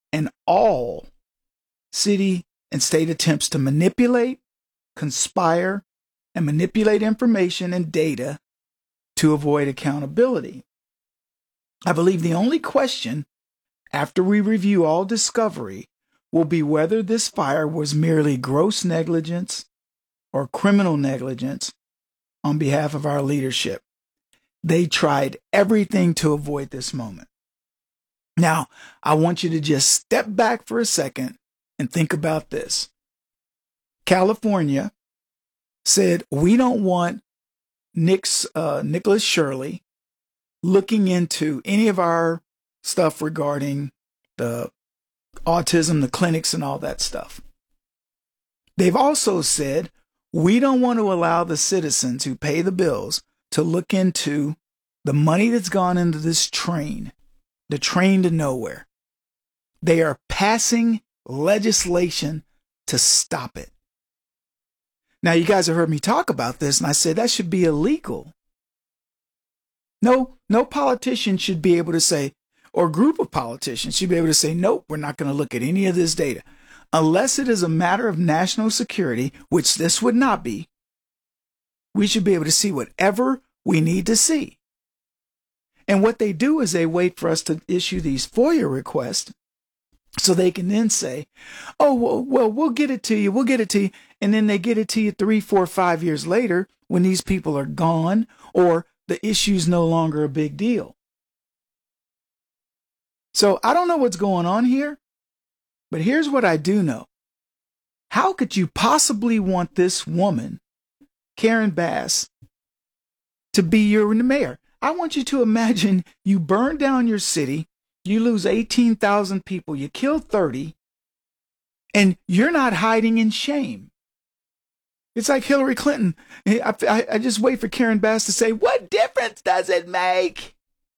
and all city and state attempts to manipulate, conspire, and manipulate information and data to avoid accountability. I believe the only question after we review all discovery will be whether this fire was merely gross negligence or criminal negligence on behalf of our leadership. They tried everything to avoid this moment. Now, I want you to just step back for a second and think about this. California said, we don't want Nicholas Shirley looking into any of our stuff regarding the autism, the clinics, and all that stuff. They've also said, we don't want to allow the citizens who pay the bills to look into the money that's gone into this train, the train to nowhere. They are passing legislation to stop it. Now, you guys have heard me talk about this, and I said that should be illegal. No politician should be able to say, or group of politicians should be able to say, nope, we're not going to look at any of this data. Unless it is a matter of national security, which this would not be, we should be able to see whatever we need to see. And what they do is they wait for us to issue these FOIA requests so they can then say, oh, well, we'll get it to you. We'll get it to you. And then they get it to you 3, 4, 5 years later when these people are gone or the issue's no longer a big deal. So I don't know what's going on here, but here's what I do know. How could you possibly want this woman, Karen Bass, to be your mayor? I want you to imagine you burn down your city, you lose 18,000 people, you kill 30, and you're not hiding in shame. It's like Hillary Clinton. I just wait for Karen Bass to say, what difference does it make?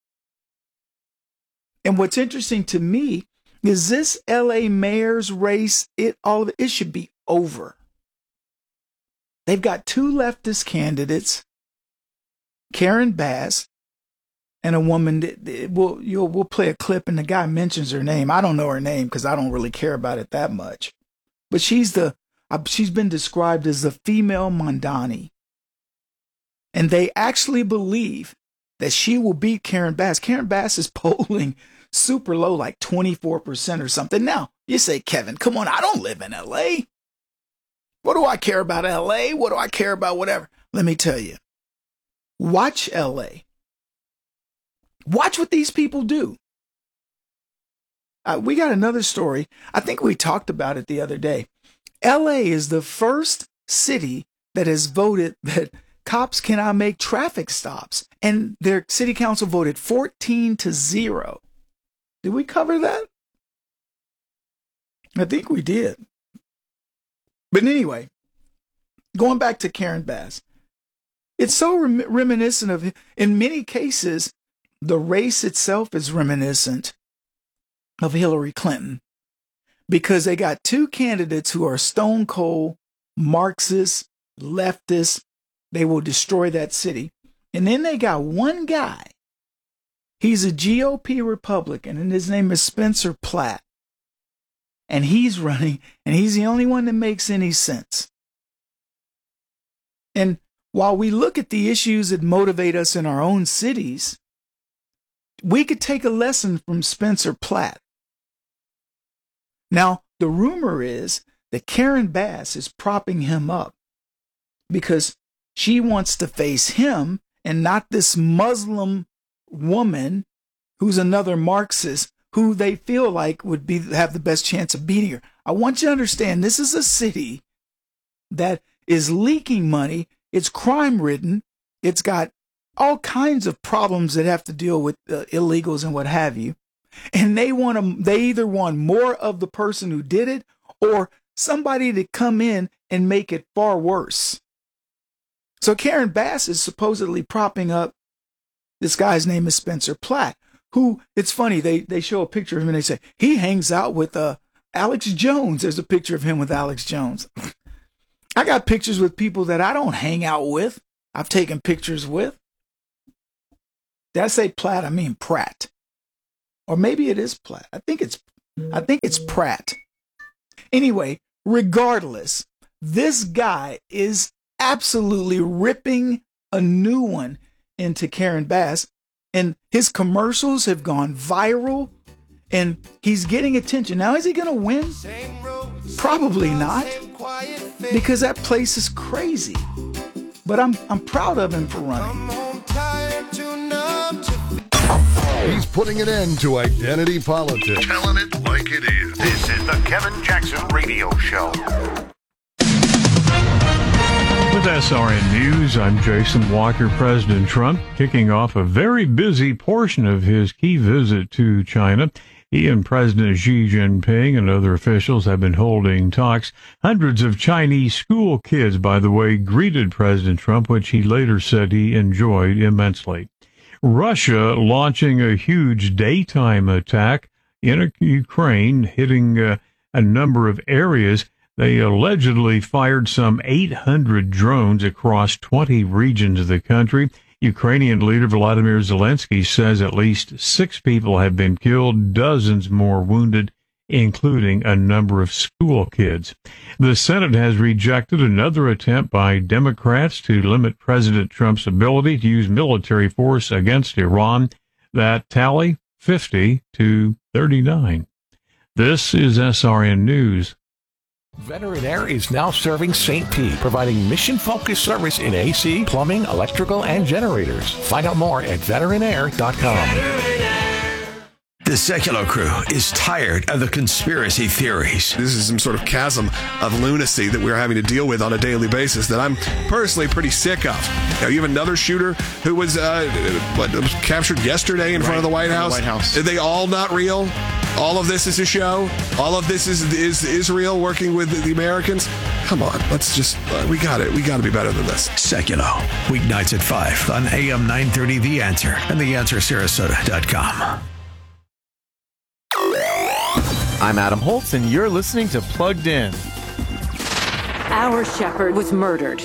And what's interesting to me is this LA mayor's race, it should be over. They've got 2 leftist candidates, Karen Bass and a woman that we'll play a clip and the guy mentions her name. I don't know her name because I don't really care about it that much. But she's been described as the female Mondani. And they actually believe that she will beat Karen Bass. Karen Bass is polling super low, like 24% or something. Now, you say, Kevin, come on, I don't live in LA. What do I care about LA? What do I care about whatever? Let me tell you. Watch LA. Watch what these people do. We got another story. I think we talked about it the other day. LA is the first city that has voted that cops cannot make traffic stops. And their city council voted 14-0. Did we cover that? I think we did. But anyway, going back to Karen Bass, it's so reminiscent of, in many cases, the race itself is reminiscent of Hillary Clinton because they got 2 candidates who are stone cold, Marxist, leftist. They will destroy that city. And then they got one guy. He's a GOP Republican, and his name is Spencer Platt. And he's running, and he's the only one that makes any sense. And while we look at the issues that motivate us in our own cities, we could take a lesson from Spencer Platt. Now, the rumor is that Karen Bass is propping him up because she wants to face him and not this Muslim woman who's another Marxist who they feel like would have the best chance of beating her. I want you to understand this is a city that is leaking money. It's crime ridden. It's got all kinds of problems that have to deal with illegals and what have you. And they either want more of the person who did it or somebody to come in and make it far worse. So Karen Bass is supposedly propping up this guy's name is Spencer Platt, who, it's funny, they show a picture of him and they say, he hangs out with Alex Jones. There's a picture of him with Alex Jones. I got pictures with people that I don't hang out with. I've taken pictures with. Did I say Platt? I mean Pratt. Or maybe it is Platt. I think it's I think it's Pratt. Anyway, regardless, this guy is absolutely ripping a new one into Karen Bass, and his commercials have gone viral, and he's getting attention. Now, is he going to win? Probably not, because that place is crazy. But I'm proud of him for running. He's putting an end to identity politics. Telling it like it is. This is the Kevin Jackson Radio Show. With SRN News, I'm Jason Walker. President Trump kicking off a very busy portion of his key visit to China. He and President Xi Jinping and other officials have been holding talks. Hundreds of Chinese school kids, by the way, greeted President Trump, which he later said he enjoyed immensely. Russia launching a huge daytime attack in Ukraine, hitting a number of areas. They allegedly fired some 800 drones across 20 regions of the country. Ukrainian leader Volodymyr Zelensky says at least 6 people have been killed, dozens more wounded, including a number of school kids. The Senate has rejected another attempt by Democrats to limit President Trump's ability to use military force against Iran. That tally, 50 to 39. This is SRN News. Veteran Air is now serving St. Pete, providing mission-focused service in AC, plumbing, electrical, and generators. Find out more at veteranair.com. The Secular Crew is tired of the conspiracy theories. This is some sort of chasm of lunacy that we're having to deal with on a daily basis that I'm personally pretty sick of. Now, you have another shooter who was captured yesterday in front of the White House. Are they all not real? All of this is a show? All of this is Israel working with the Americans? Come on, let's just, we got it. We got to be better than this. Secular, weeknights at 5 on AM 930 The Answer and TheAnswerSarasota.com. I'm Adam Holtz, and you're listening to Plugged In. Our shepherd was murdered,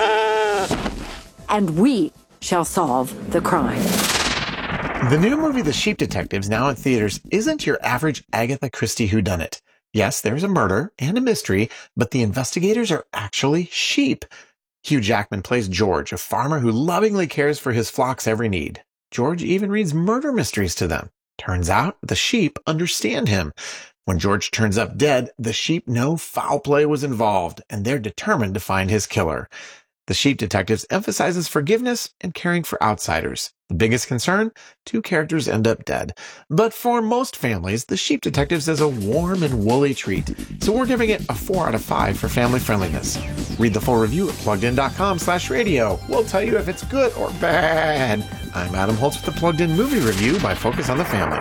and we shall solve the crime. The new movie The Sheep Detectives, now in theaters, isn't your average Agatha Christie whodunit. Yes, there's a murder and a mystery, but the investigators are actually sheep. Hugh Jackman plays George, a farmer who lovingly cares for his flock's every need. George even reads murder mysteries to them. Turns out the sheep understand him. When George turns up dead, the sheep know foul play was involved, and they're determined to find his killer. The Sheep Detectives emphasizes forgiveness and caring for outsiders. The biggest concern? 2 characters end up dead. But for most families, The Sheep Detectives is a warm and woolly treat. So we're giving it a 4 out of 5 for family friendliness. Read the full review at PluggedIn.com/radio. We'll tell you if it's good or bad. I'm Adam Holtz with the Plugged In Movie Review by Focus on the Family.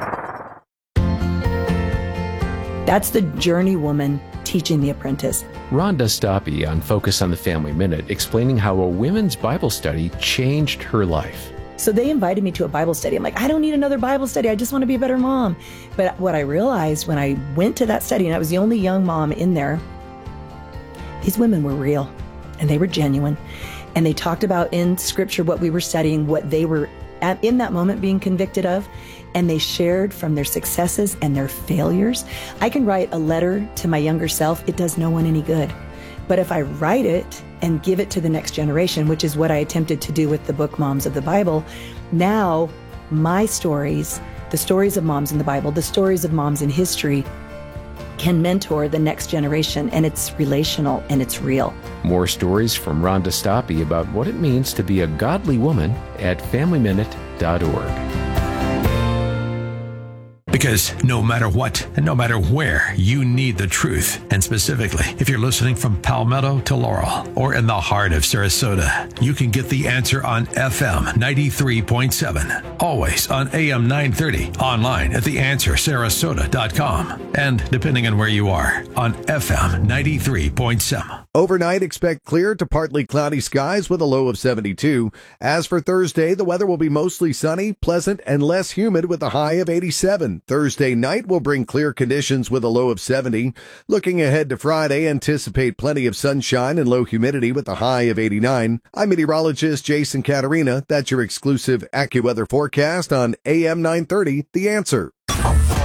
That's the journey woman teaching the apprentice. Rhonda Stoppe on Focus on the Family Minute, explaining how a women's Bible study changed her life. So they invited me to a Bible study. I'm like, I don't need another Bible study. I just want to be a better mom. But what I realized when I went to that study, and I was the only young mom in there, these women were real and they were genuine. And they talked about in Scripture what we were studying, what they were in that moment being convicted of. And they shared from their successes and their failures. I can write a letter to my younger self. It does no one any good. But if I write it and give it to the next generation, which is what I attempted to do with the book Moms of the Bible, now my stories, the stories of moms in the Bible, the stories of moms in history can mentor the next generation, and it's relational and it's real. More stories from Rhonda Stoppe about what it means to be a godly woman at FamilyMinute.org. Because no matter what and no matter where, you need the truth. And specifically, if you're listening from Palmetto to Laurel or in the heart of Sarasota, you can get the answer on FM 93.7. Always on AM 930. Online at TheAnswerSarasota.com. And depending on where you are, on FM 93.7. Overnight, expect clear to partly cloudy skies with a low of 72. As for Thursday, the weather will be mostly sunny, pleasant, and less humid with a high of 87. Thursday night will bring clear conditions with a low of 70. Looking ahead to Friday, anticipate plenty of sunshine and low humidity with a high of 89. I'm meteorologist Jason Caterina. That's your exclusive AccuWeather forecast on AM 930, The Answer.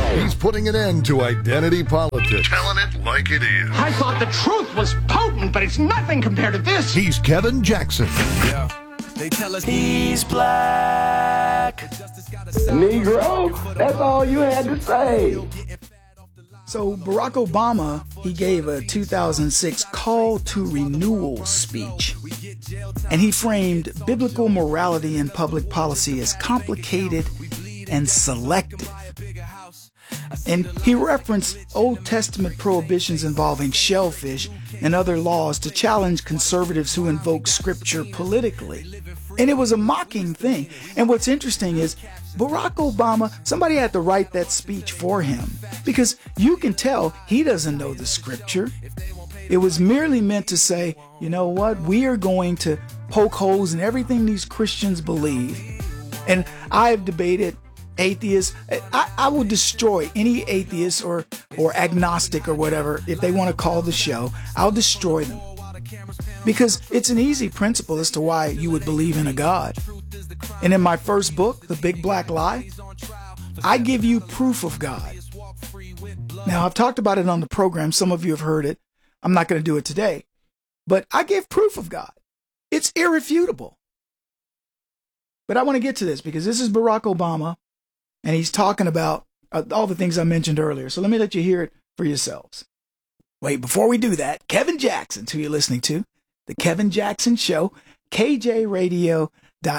He's putting an end to identity politics. Telling it like it is. I thought the truth was potent, but it's nothing compared to this. He's Kevin Jackson. Yeah. They tell us he's black. Negro, that's all you had to say. So Barack Obama, he gave a 2006 call to renewal speech, and he framed biblical morality and public policy as complicated and selective. And he referenced Old Testament prohibitions involving shellfish and other laws to challenge conservatives who invoke scripture politically. And it was a mocking thing. And what's interesting is Barack Obama, somebody had to write that speech for him, because you can tell he doesn't know the scripture. It was merely meant to say, you know what, we are going to poke holes in everything these Christians believe. And I've debated atheists. I will destroy any atheist or agnostic or whatever, if they want to call the show. I'll destroy them. Because it's an easy principle as to why you would believe in a God. And in my first book, The Big Black Lie, I give you proof of God. Now, I've talked about it on the program. Some of you have heard it. I'm not going to do it today. But I give proof of God. It's irrefutable. But I want to get to this because this is Barack Obama, and he's talking about all the things I mentioned earlier. So let me let you hear it for yourselves. Wait, before we do that, Kevin Jackson, who you're listening to, The Kevin Jackson Show, KJRadio.com,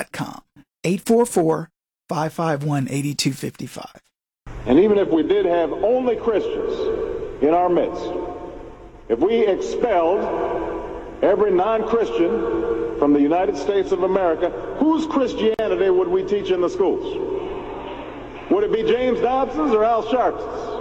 844-551-8255. And even if we did have only Christians in our midst, if we expelled every non-Christian from the United States of America, whose Christianity would we teach in the schools? Would it be James Dobson's or Al Sharpton's?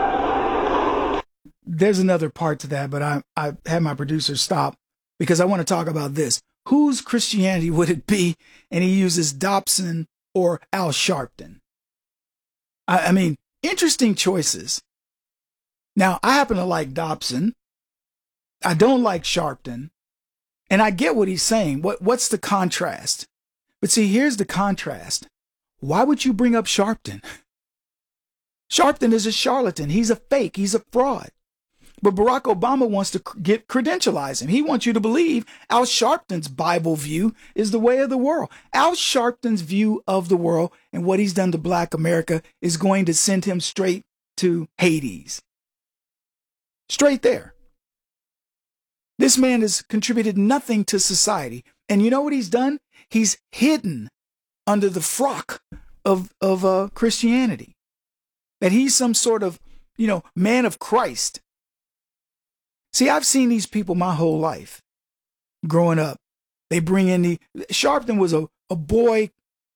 There's another part to that, but I had my producer stop because I want to talk about this. Whose Christianity would it be? And he uses Dobson or Al Sharpton. I mean, interesting choices. Now, I happen to like Dobson. I don't like Sharpton. And I get what he's saying. What's the contrast? But see, here's the contrast. Why would you bring up Sharpton? Sharpton is a charlatan. He's a fake. He's a fraud. But Barack Obama wants to credentialize him. He wants you to believe Al Sharpton's Bible view is the way of the world. Al Sharpton's view of the world and what he's done to Black America is going to send him straight to Hades. Straight there. This man has contributed nothing to society. And you know what he's done? He's hidden under the frock of Christianity. That he's some sort of, man of Christ. See, I've seen these people my whole life growing up. They bring in Sharpton was a boy,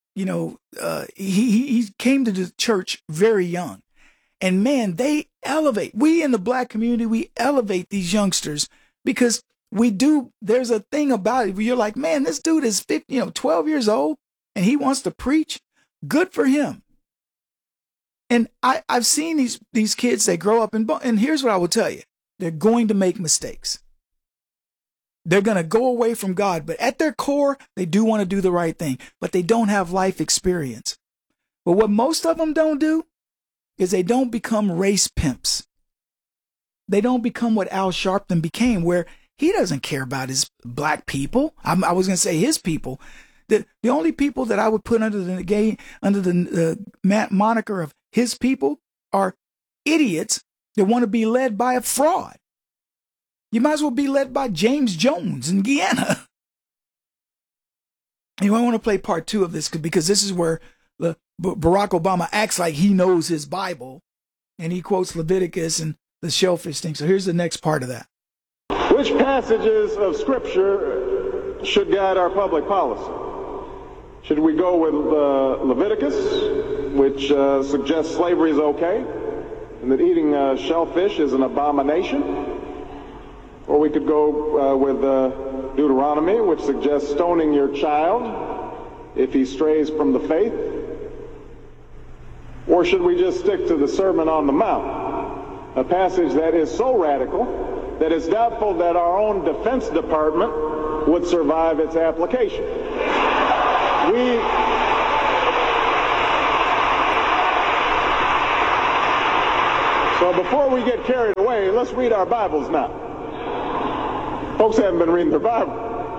he came to the church very young. And man, they elevate. We in the Black community, we elevate these youngsters because there's a thing about it where you're like, man, this dude is 12 years old and he wants to preach. Good for him. And I've seen these kids, they grow up and here's what I will tell you. They're going to make mistakes. They're going to go away from God, but at their core, they do want to do the right thing, but they don't have life experience. But what most of them don't do is they don't become race pimps. They don't become what Al Sharpton became, where he doesn't care about his Black people. I was going to say his people. The only people that I would put under the moniker of his people are idiots that want to be led by a fraud. You might as well be led by James Jones in Guyana. You might want to play part 2 of this because this is where Barack Obama acts like he knows his Bible and he quotes Leviticus and the shellfish thing. So here's the next part of that. Which passages of Scripture should guide our public policy? Should we go with Leviticus, which suggests slavery is okay, and that eating shellfish is an abomination? Or we could go with Deuteronomy, which suggests stoning your child if he strays from the faith? Or should we just stick to the Sermon on the Mount, a passage that is so radical that it's doubtful that our own Defense Department would survive its application? So before we get carried away, let's read our Bibles now. Folks haven't been reading their Bible.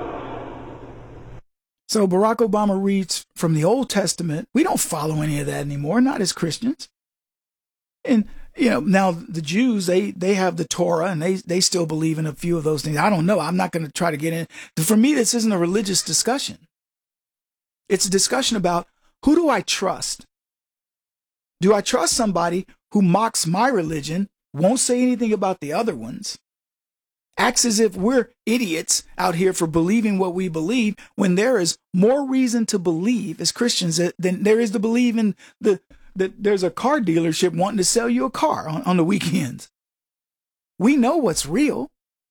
So Barack Obama reads from the Old Testament. We don't follow any of that anymore, not as Christians. And, you know, now the Jews, they have the Torah, and they still believe in a few of those things. I don't know. I'm not going to try to get in. For me, this isn't a religious discussion. It's a discussion about, who do I trust? Do I trust somebody who mocks my religion, won't say anything about the other ones, acts as if we're idiots out here for believing what we believe, when there is more reason to believe as Christians than there is to believe in that there's a car dealership wanting to sell you a car on the weekends? We know what's real.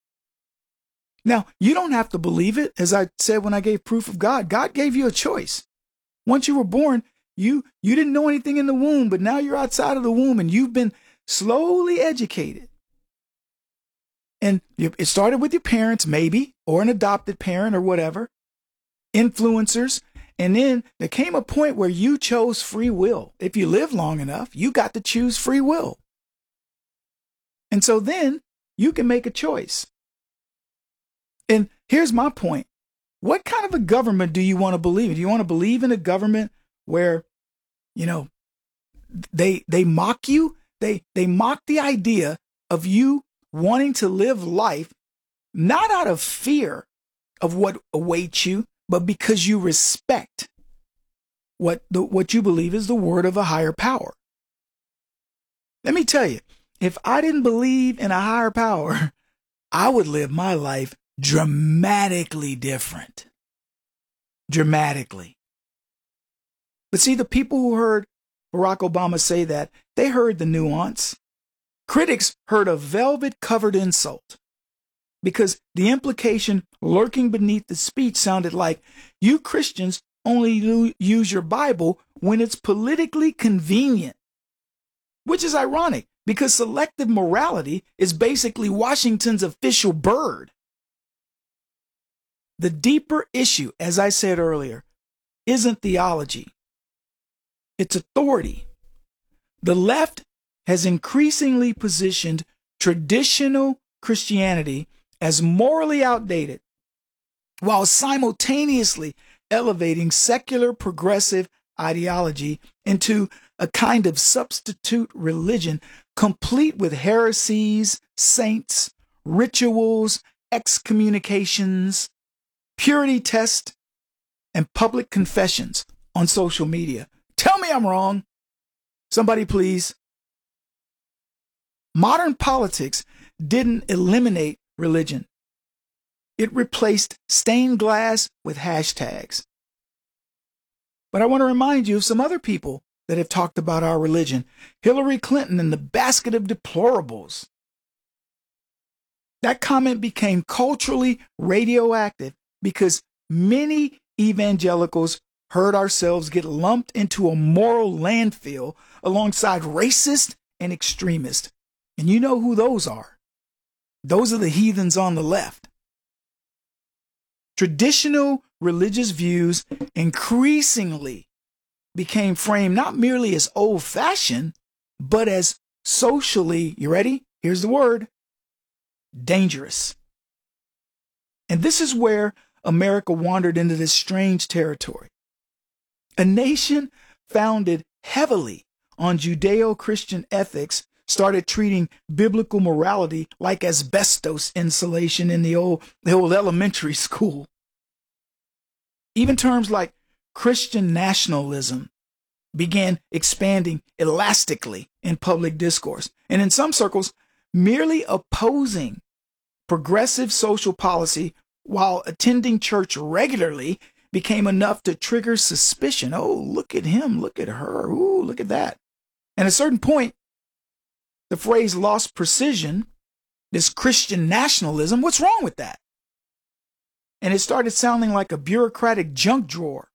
Now, you don't have to believe it. As I said when I gave proof of God, God gave you a choice. Once you were born, you didn't know anything in the womb, but now you're outside of the womb and you've been slowly educated. And it started with your parents, maybe, or an adopted parent or whatever, influencers. And then there came a point where you chose free will. If you live long enough, you got to choose free will. And so then you can make a choice. And here's my point. What kind of a government do you want to believe in? Do you want to believe in a government where, you know, they mock you? They mock the idea of you wanting to live life not out of fear of what awaits you, but because you respect what you believe is the word of a higher power. Let me tell you, if I didn't believe in a higher power, I would live my life dramatically different. Dramatically. But see, the people who heard Barack Obama say that, they heard the nuance. Critics heard a velvet-covered insult, because the implication lurking beneath the speech sounded like, you Christians only use your Bible when it's politically convenient. Which is ironic, because selective morality is basically Washington's official bird. The deeper issue, as I said earlier, isn't theology. It's authority. The left has increasingly positioned traditional Christianity as morally outdated, while simultaneously elevating secular progressive ideology into a kind of substitute religion, complete with heresies, saints, rituals, excommunications, purity tests, and public confessions on social media. Tell me I'm wrong. Somebody please. Modern politics didn't eliminate religion. It replaced stained glass with hashtags. But I want to remind you of some other people that have talked about our religion. Hillary Clinton and the basket of deplorables. That comment became culturally radioactive because many evangelicals heard ourselves get lumped into a moral landfill alongside racists and extremists. And you know who those are. Those are the heathens on the left. Traditional religious views increasingly became framed not merely as old-fashioned, but as socially, you ready? Here's the word, dangerous. And this is where America wandered into this strange territory. A nation founded heavily on Judeo-Christian ethics started treating biblical morality like asbestos insulation in the old elementary school. Even terms like Christian nationalism began expanding elastically in public discourse, and in some circles, merely opposing progressive social policy while attending church regularly became enough to trigger suspicion. Oh, look at him, look at her, ooh, look at that. And at a certain point, the phrase lost precision, this Christian nationalism. What's wrong with that? And it started sounding like a bureaucratic junk drawer.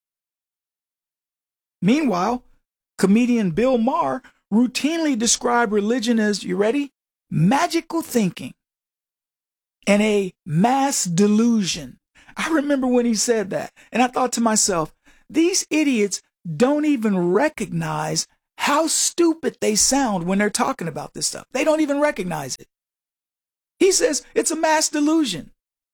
Meanwhile, comedian Bill Maher routinely described religion as, you ready? Magical thinking and a mass delusion. I remember when he said that, and I thought to myself, these idiots don't even recognize how stupid they sound when they're talking about this stuff. They don't even recognize it. He says it's a mass delusion.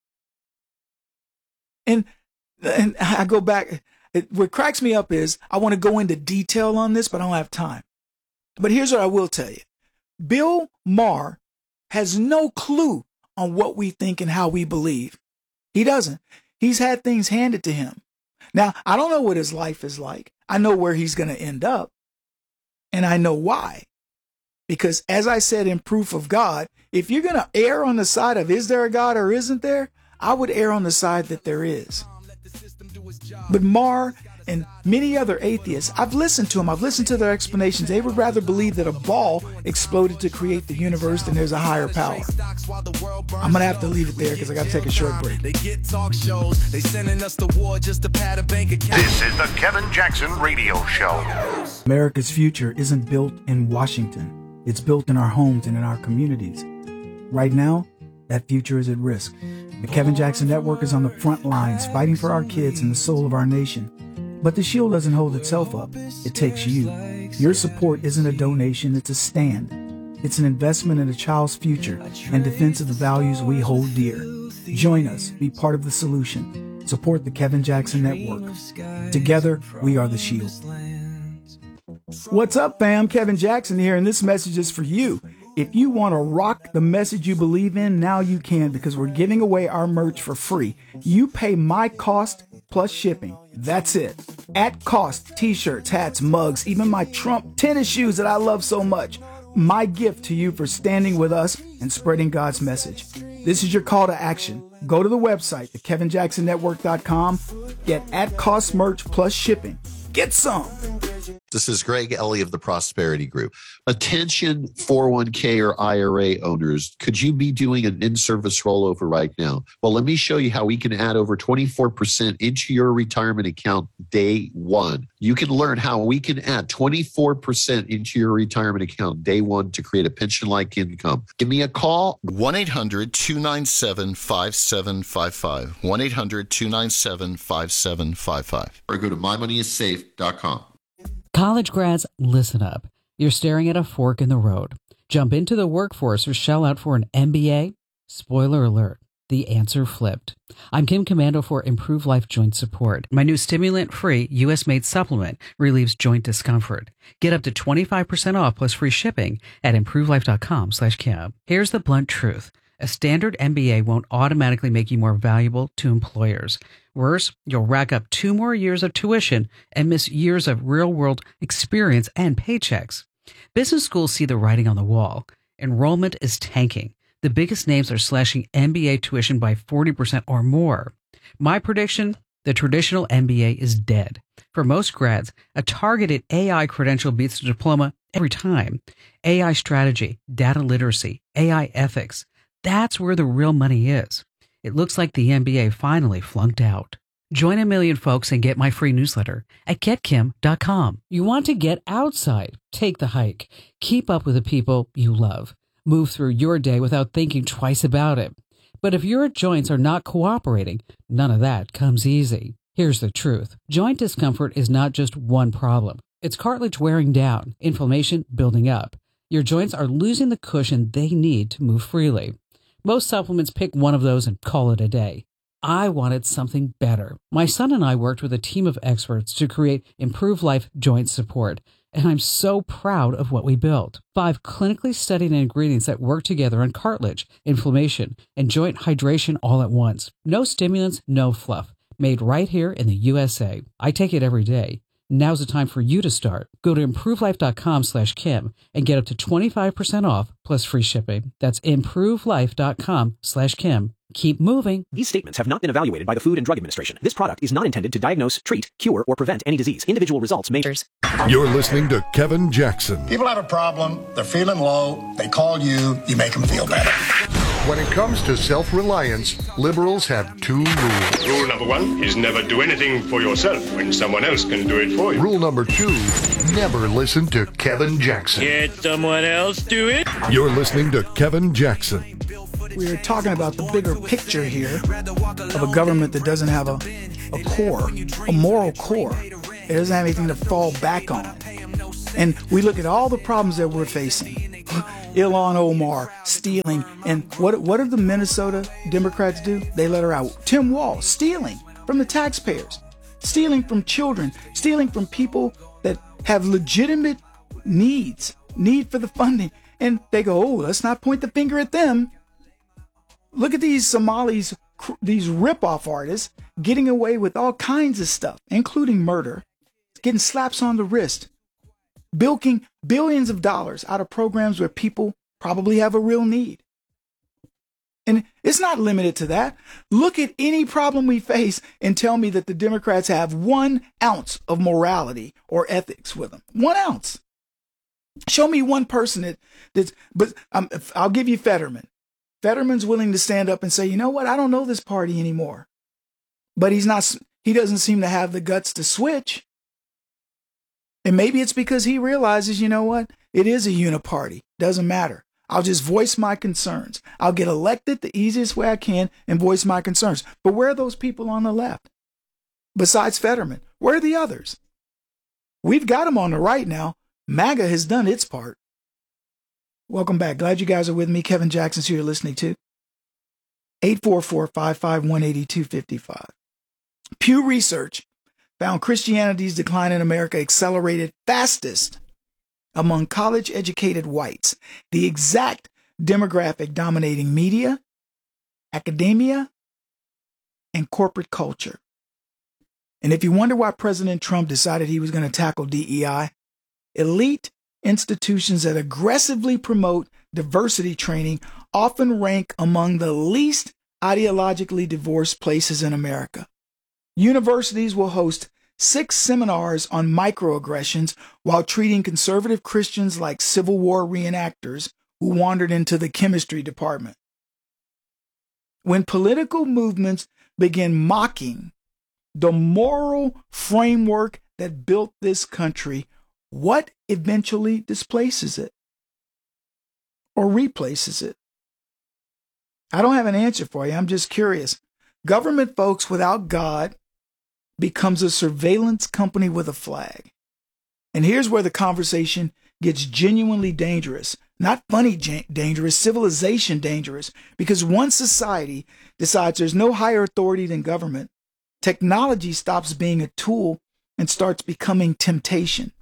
And I go back. What cracks me up is I want to go into detail on this, but I don't have time. But here's what I will tell you. Bill Maher has no clue on what we think and how we believe. He doesn't. He's had things handed to him. Now, I don't know what his life is like. I know where he's going to end up. And I know why. Because as I said in Proof of God, if you're going to err on the side of is there a God or isn't there, I would err on the side that there is. But Maher and many other atheists, I've listened to them. I've listened to their explanations. They would rather believe that a ball exploded to create the universe than there's a higher power. I'm going to have to leave it there because I got to take a short break. This is the Kevin Jackson Radio Show. America's future isn't built in Washington. It's built in our homes and in our communities. Right now, that future is at risk. The Kevin Jackson Network is on the front lines fighting for our kids and the soul of our nation. But the shield doesn't hold itself up. It takes you. Your support isn't a donation, it's a stand. It's an investment in a child's future and defense of the values we hold dear. Join us. Be part of the solution. Support the Kevin Jackson Network. Together, we are the shield. What's up, fam? Kevin Jackson here, and this message is for you. If you want to rock the message you believe in, now you can, because we're giving away our merch for free. You pay my cost plus shipping. That's it. At cost, t-shirts, hats, mugs, even my Trump tennis shoes that I love so much. My gift to you for standing with us and spreading God's message. This is your call to action. Go to the website, thekevinjacksonnetwork.com. Get at cost merch plus shipping. Get some. This is Greg Ellie of the Prosperity Group. Attention 401k or IRA owners, could you be doing an in-service rollover right now? Well, let me show you how we can add over 24% into your retirement account day one. You can learn how we can add 24% into your retirement account day one to create a pension-like income. Give me a call. 1-800-297-5755. 1-800-297-5755. Or go to mymoneyissafe.com. College grads, listen up. You're staring at a fork in the road. Jump into the workforce or shell out for an MBA? Spoiler alert, the answer flipped. I'm Kim Commando for Improve Life Joint Support. My new stimulant-free, U.S.-made supplement relieves joint discomfort. Get up to 25% off plus free shipping at improvelife.com/Kim. Here's the blunt truth. A standard MBA won't automatically make you more valuable to employers. Worse, you'll rack up 2 more years of tuition and miss years of real-world experience and paychecks. Business schools see the writing on the wall. Enrollment is tanking. The biggest names are slashing MBA tuition by 40% or more. My prediction, the traditional MBA is dead. For most grads, a targeted AI credential beats the diploma every time. AI strategy, data literacy, AI ethics. That's where the real money is. It looks like the MBA finally flunked out. Join a million folks and get my free newsletter at getkim.com. You want to get outside, take the hike, keep up with the people you love, move through your day without thinking twice about it. But if your joints are not cooperating, none of that comes easy. Here's the truth. Joint discomfort is not just one problem. It's cartilage wearing down, inflammation building up. Your joints are losing the cushion they need to move freely. Most supplements pick one of those and call it a day. I wanted something better. My son and I worked with a team of experts to create Improve Life Joint Support, and I'm so proud of what we built. 5 clinically studied ingredients that work together on cartilage, inflammation, and joint hydration all at once. No stimulants, no fluff. Made right here in the USA. I take it every day. Now's the time for you to start. Go to improvelife.com/Kim and get up to 25% off plus free shipping. That's improvelife.com/Kim. Keep moving. These statements have not been evaluated by the Food and Drug Administration. This product is not intended to diagnose, treat, cure, or prevent any disease. Individual results may... You're listening to Kevin Jackson. People have a problem, they're feeling low, they call you, you make them feel better. When it comes to self-reliance, liberals have 2 rules. Rule number 1 is never do anything for yourself when someone else can do it for you. Rule number 2, never listen to Kevin Jackson. Can't someone else do it? You're listening to Kevin Jackson. We're talking about the bigger picture here of a government that doesn't have a core, a moral core. It doesn't have anything to fall back on. And we look at all the problems that we're facing. Ilhan Omar stealing. And what do the Minnesota Democrats do? They let her out. Tim Walz stealing from the taxpayers, stealing from children, stealing from people that have legitimate need for the funding. And they go, oh, let's not point the finger at them. Look at these Somalis, these rip-off artists getting away with all kinds of stuff, including murder, getting slaps on the wrist, bilking billions of dollars out of programs where people probably have a real need. And it's not limited to that. Look at any problem we face and tell me that the Democrats have 1 ounce of morality or ethics with them. 1 ounce. Show me one person but I'll give you Fetterman. Fetterman's willing to stand up and say, you know what? I don't know this party anymore. But he doesn't seem to have the guts to switch. And maybe it's because he realizes, you know what? It is a uniparty. Doesn't matter. I'll just voice my concerns. I'll get elected the easiest way I can and voice my concerns. But where are those people on the left? Besides Fetterman, where are the others? We've got them on the right now. MAGA has done its part. Welcome back. Glad you guys are with me. Kevin Jackson's who you're listening to. 844-551-8255. Pew Research found Christianity's decline in America accelerated fastest among college-educated whites, the exact demographic dominating media, academia, and corporate culture. And if you wonder why President Trump decided he was going to tackle DEI, elite institutions that aggressively promote diversity training often rank among the least ideologically divorced places in America. Universities will host 6 seminars on microaggressions while treating conservative Christians like Civil War reenactors who wandered into the chemistry department. When political movements begin mocking the moral framework that built this country, what eventually displaces it or replaces it? I don't have an answer for you. I'm just curious. Government folks without God becomes a surveillance company with a flag. And here's where the conversation gets genuinely dangerous. Not funny dangerous, civilization dangerous. Because once society decides there's no higher authority than government, technology stops being a tool and starts becoming temptation.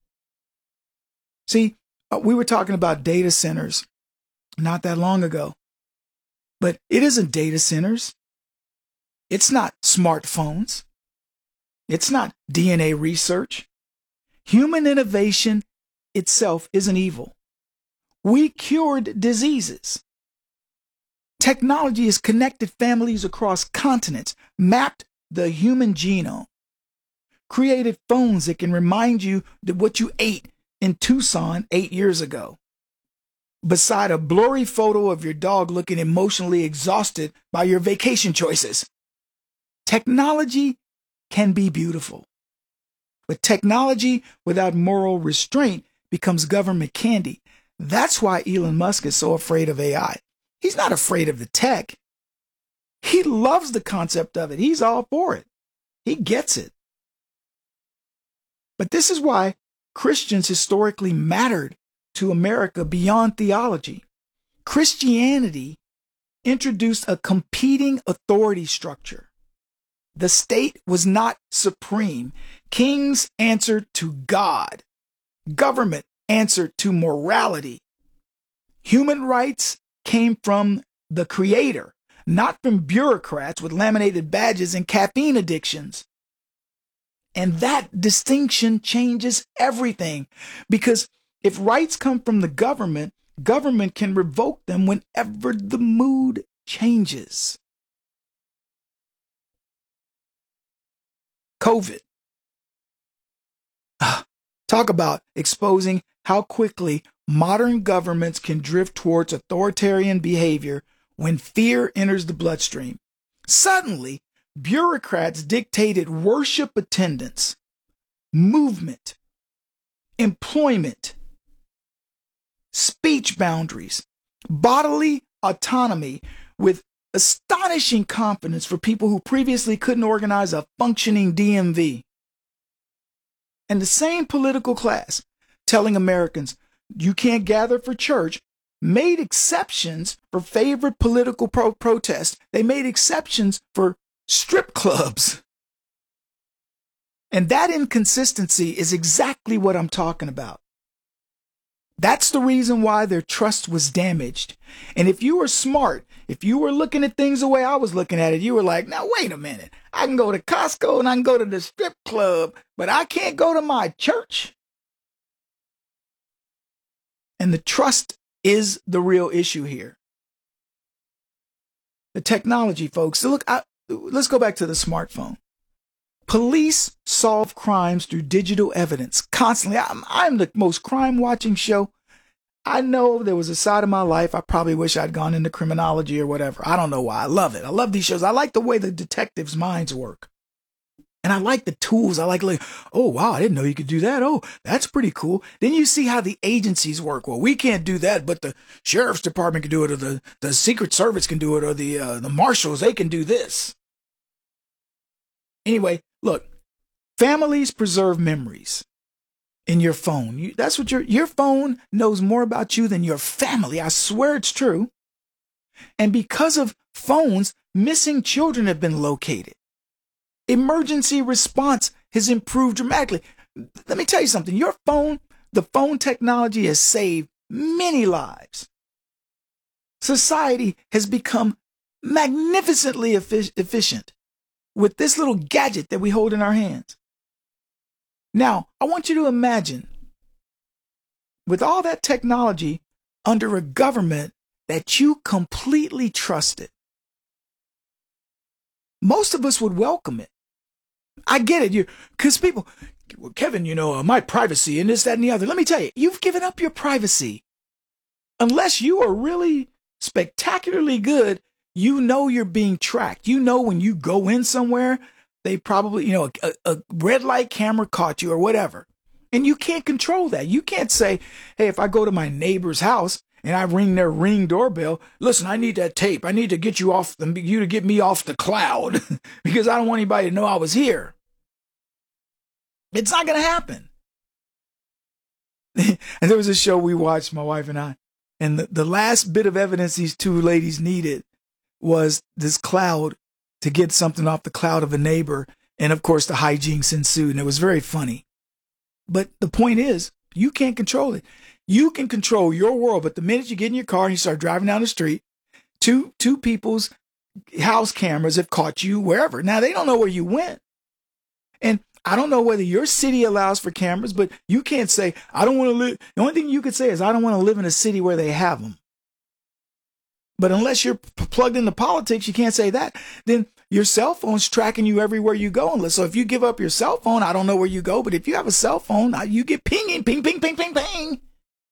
See, we were talking about data centers not that long ago, but it isn't data centers. It's not smartphones. It's not DNA research. Human innovation itself isn't evil. We cured diseases. Technology has connected families across continents, mapped the human genome, created phones that can remind you that what you ate in Tucson 8 years ago, beside a blurry photo of your dog looking emotionally exhausted by your vacation choices. Technology can be beautiful, but technology without moral restraint becomes government candy. That's why Elon Musk is so afraid of AI. He's not afraid of the tech. He loves the concept of it. He's all for it. He gets it. But this is why Christians historically mattered to America beyond theology. Christianity introduced a competing authority structure. The state was not supreme. Kings answered to God. Government answered to morality. Human rights came from the Creator, not from bureaucrats with laminated badges and caffeine addictions. And that distinction changes everything, because if rights come from the government, government can revoke them whenever the mood changes. COVID. Talk about exposing how quickly modern governments can drift towards authoritarian behavior when fear enters the bloodstream. Suddenly, bureaucrats dictated worship attendance, movement, employment, speech boundaries, bodily autonomy with astonishing confidence for people who previously couldn't organize a functioning DMV. And the same political class telling Americans you can't gather for church, made exceptions for favorite political protests. They made exceptions for strip clubs. And that inconsistency is exactly what I'm talking about. That's the reason why their trust was damaged. And if you were smart, if you were looking at things the way I was looking at it, you were like, now wait a minute. I can go to Costco and I can go to the strip club, but I can't go to my church. And the trust is the real issue here. The technology, folks. So look, let's go back to the smartphone. Police solve crimes through digital evidence constantly. I'm the most crime-watching show. I know there was a side of my life I probably wish I'd gone into criminology or whatever. I don't know why. I love it. I love these shows. I like the way the detectives' minds work. And I like the tools. I like, oh, wow, I didn't know you could do that. Oh, that's pretty cool. Then you see how the agencies work. Well, we can't do that, but the sheriff's department can do it, or the Secret Service can do it, or the marshals, they can do this. Anyway, look, families preserve memories in your phone. That's what your phone knows more about you than your family. I swear it's true. And because of phones, missing children have been located. Emergency response has improved dramatically. Let me tell you something. Your phone, the phone technology has saved many lives. Society has become magnificently efficient with this little gadget that we hold in our hands. Now, I want you to imagine, with all that technology under a government that you completely trusted, most of us would welcome it. I get it. Because people, well, Kevin, my privacy and this, that, and the other. Let me tell you, you've given up your privacy. Unless you are really spectacularly good, you're being tracked. When you go in somewhere, they probably, a red light camera caught you or whatever. And you can't control that. You can't say, hey, if I go to my neighbor's house and I ring their Ring doorbell, listen, I need that tape. I need to get you to get me off the cloud because I don't want anybody to know I was here. It's not going to happen. And there was a show we watched, my wife and I, and the last bit of evidence these two ladies needed was this cloud to get something off the cloud of a neighbor. And of course, the hijinks ensued, and it was very funny. But the point is, you can't control it. You can control your world, but the minute you get in your car and you start driving down the street, two people's house cameras have caught you wherever. Now, they don't know where you went. And I don't know whether your city allows for cameras, but you can't say, I don't want to live. The only thing you could say is, I don't want to live in a city where they have them. But unless you're plugged into politics, you can't say that. Then your cell phone's tracking you everywhere you go. So if you give up your cell phone, I don't know where you go. But if you have a cell phone, you get pinging, ping, ping, ping, ping, ping.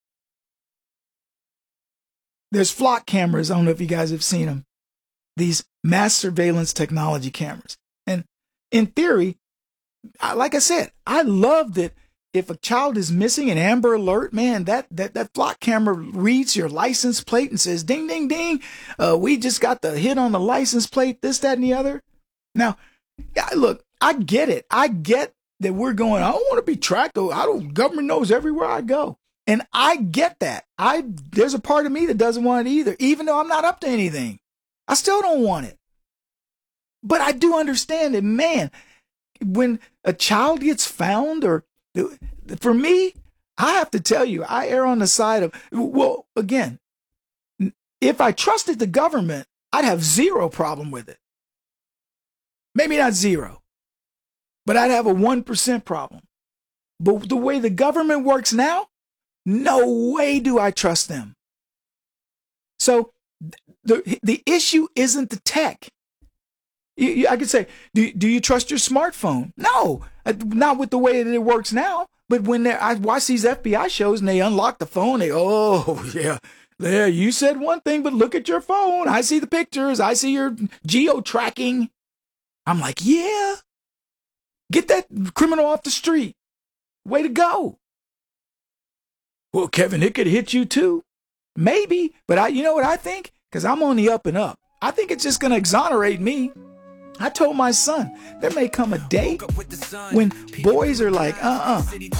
There's flock cameras. I don't know if you guys have seen them. These mass surveillance technology cameras. And in theory, like I said, I love that if a child is missing, an Amber Alert, man, that flock camera reads your license plate and says, ding, ding, ding. We just got the hit on the license plate, this, that, and the other. Now, look, I get it. I get that we're going, I don't want to be tracked. Government knows everywhere I go. And I get that. There's a part of me that doesn't want it either, even though I'm not up to anything. I still don't want it. But I do understand that, man, when a child gets found, or for me, I have to tell you, I err on the side of, well, again, if I trusted the government, I'd have zero problem with it. Maybe not zero, but I'd have a 1% problem. But the way the government works now, no way do I trust them. So the issue isn't the tech. I could say, do you trust your smartphone? No, not with the way that it works now. But when I watch these FBI shows and they unlock the phone, yeah, you said one thing, but look at your phone. I see the pictures. I see your geo-tracking. I'm like, yeah, get that criminal off the street. Way to go. Well, Kevin, it could hit you too. Maybe, but you know what I think? Because I'm on the up and up. I think it's just going to exonerate me. I told my son, there may come a day when boys are like,